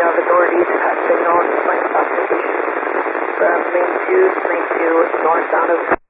of authorities have signaled flight classification from main 2 northbound over.